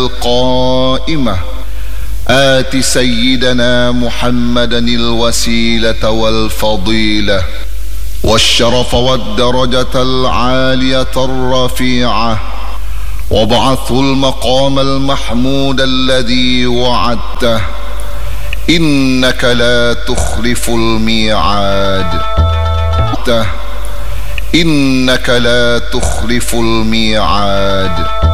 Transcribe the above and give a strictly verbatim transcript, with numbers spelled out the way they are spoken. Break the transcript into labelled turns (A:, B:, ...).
A: القائمة آت سيدنا محمدا الوسيلة والفضيلة والشرف والدرجة العالية الرفيعة وابعثه المقام المحمود الذي وعدته إنك لا تخلف الميعاد إنك لا تخلف الميعاد